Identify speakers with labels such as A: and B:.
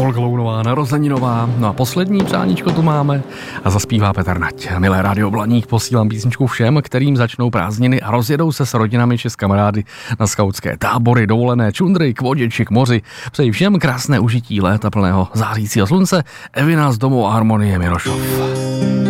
A: Olga Lounová, narozeninová. No a poslední přáníčko tu máme a zaspívá Petr Nať. Milé Rádio Blaník, posílám písničku všem, kterým začnou prázdniny a rozjedou se s rodinami či s kamarády na skautské tábory, dovolené, čundry, k vodě či k moři. Přeji všem krásné užití léta plného zářícího slunce. Evina z domu Harmonie Mirošov.